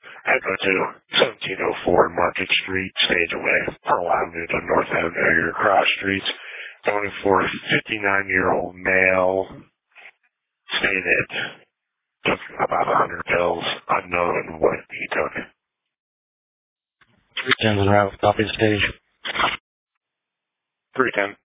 Echo to 1704 Market Street, stage away, Pearl Avenue to North Avenue, cross streets. Going for a 59-year-old male. Stated took about 100 pills, unknown what he took. 310's en route, copy the stage. 310.